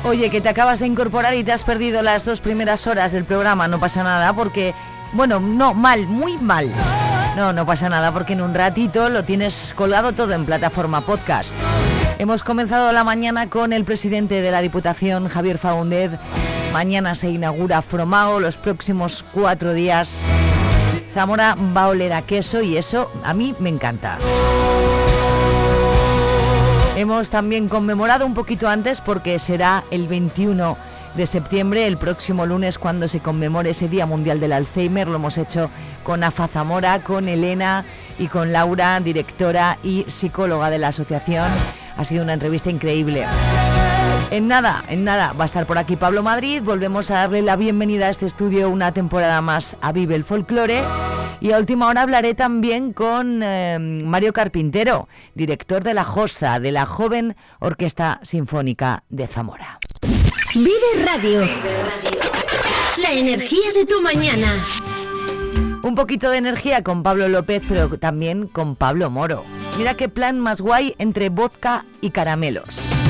Oye, que te acabas de incorporar y te has perdido las 2 primeras horas del programa, no pasa nada porque, bueno, no, mal, muy mal. No pasa nada porque en un ratito lo tienes colgado todo en plataforma podcast. Hemos comenzado la mañana con el presidente de la Diputación, Javier Faúndez. Mañana se inaugura Fromao, los próximos 4 días Zamora va a oler a queso y eso a mí me encanta. Hemos también conmemorado un poquito antes porque será el 21 de septiembre, el próximo lunes, cuando se conmemore ese Día Mundial del Alzheimer. Lo hemos hecho con Afa Zamora, con Elena y con Laura, directora y psicóloga de la asociación. Ha sido una entrevista increíble. En nada, va a estar por aquí Pablo Madrid. Volvemos a darle la bienvenida a este estudio una temporada más a Vive el Folclore. Y a última hora hablaré también con Mario Carpintero, director de la JOSZA, de la Joven Orquesta Sinfónica de Zamora. Vive Radio. La energía de tu mañana. Un poquito de energía con Pablo López, pero también con Pablo Moro. Mira qué plan más guay entre vodka y caramelos.